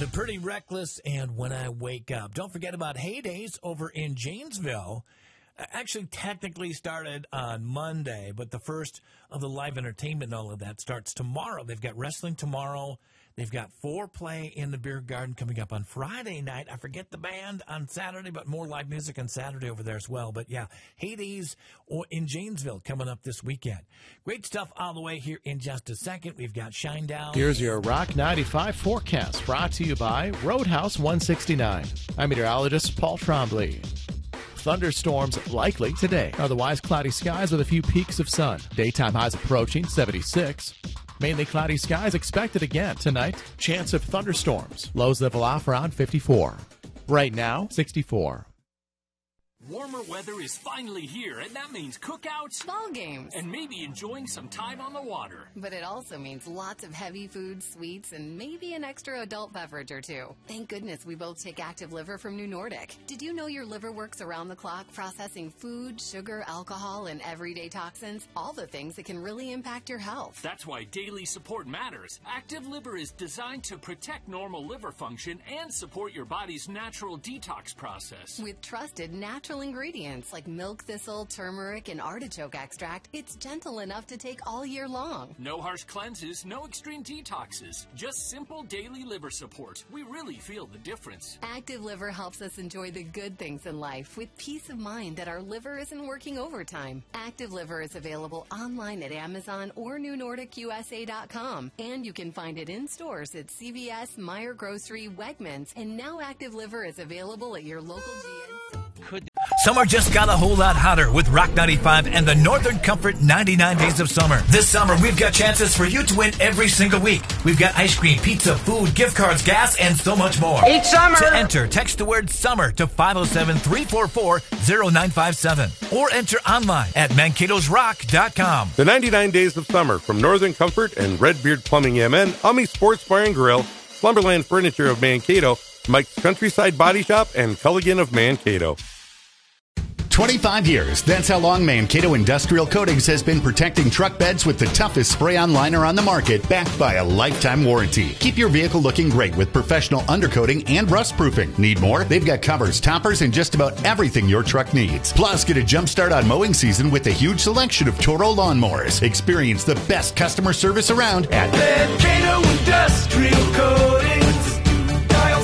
The Pretty Reckless and When I Wake Up. Don't forget about Heydays over in Janesville. Actually, technically started on Monday, but the first of the live entertainment and all of that starts tomorrow. They've got wrestling tomorrow. They've got foreplay in the beer garden coming up on Friday night. I forget the band on Saturday, but more live music on Saturday over there as well. But yeah, Heydays in Janesville coming up this weekend. Great stuff all the way here in just a second. We've got Shinedown. Here's your Rock 95 forecast brought to you by Roadhouse 169. I'm meteorologist Paul Trombley. Thunderstorms likely today. Otherwise, cloudy skies with a few peaks of sun. Daytime highs approaching 76. Mainly cloudy skies expected again tonight. Chance of thunderstorms. Lows level off around 54. Right now, 64. Warmer weather is finally here, and that means cookouts, ball games, and maybe enjoying some time on the water. But it also means lots of heavy food, sweets, and maybe an extra adult beverage or two. Thank goodness we both take Active Liver from New Nordic. Did you know your liver works around the clock processing food, sugar, alcohol, and everyday toxins? All the things that can really impact your health. That's why daily support matters. Active Liver is designed to protect normal liver function and support your body's natural detox process. With trusted natural ingredients like milk thistle, turmeric, and artichoke extract, it's gentle enough to take all year long. No harsh cleanses, no extreme detoxes, just simple daily liver support. We really feel the difference. Active Liver helps us enjoy the good things in life with peace of mind that our liver isn't working overtime. Active Liver is available online at Amazon or NewNordicUSA.com, and you can find it in stores at CVS, Meijer Grocery, Wegmans, and now Active Liver is available at your local GNC. Summer just got a whole lot hotter with Rock 95 and the Northern Comfort 99 Days of Summer. This summer, we've got chances for you to win every single week. We've got ice cream, pizza, food, gift cards, gas, and so much more. Each summer! To enter, text the word SUMMER to 507-344-0957 or enter online at Mankato'sRock.com. The 99 Days of Summer from Northern Comfort and Redbeard Plumbing MN, Ummy Sports Bar and Grill, Slumberland Furniture of Mankato, Mike's Countryside Body Shop, and Culligan of Mankato. 25 years. That's how long Mankato Industrial Coatings has been protecting truck beds with the toughest spray-on liner on the market, backed by a lifetime warranty. Keep your vehicle looking great with professional undercoating and rust proofing. Need more? They've got covers, toppers, and just about everything your truck needs. Plus, get a jump start on mowing season with a huge selection of Toro lawnmowers. Experience the best customer service around at Mankato Industrial Coatings. Dial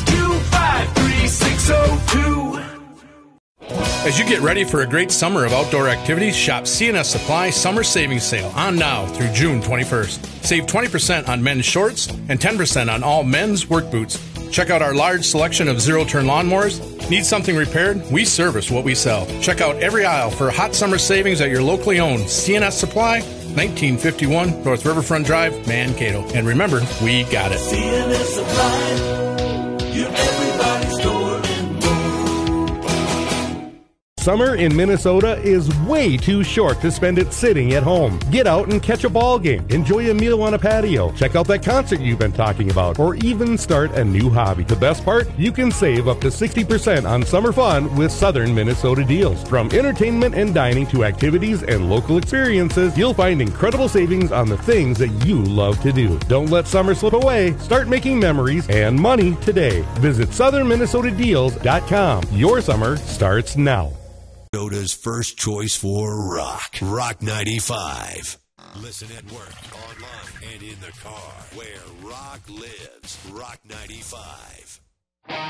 625-3602. As you get ready for a great summer of outdoor activities, shop CNS Supply Summer Savings Sale on now through June 21st. Save 20% on men's shorts and 10% on all men's work boots. Check out our large selection of zero-turn lawnmowers. Need something repaired? We service what we sell. Check out every aisle for hot summer savings at your locally owned CNS Supply, 1951 North Riverfront Drive, Mankato. And remember, we got it. CNS Supply, your everybody's store. Summer in Minnesota is way too short to spend it sitting at home. Get out and catch a ball game, enjoy a meal on a patio, check out that concert you've been talking about, or even start a new hobby. The best part? You can save up to 60% on summer fun with Southern Minnesota deals. From entertainment and dining to activities and local experiences, you'll find incredible savings on the things that you love to do. Don't let summer slip away. Start making memories and money today. Visit SouthernMinnesotaDeals.com. Your summer starts now. Minnesota's first choice for rock. Rock 95. Listen at work, online, and in the car. Where rock lives. Rock 95.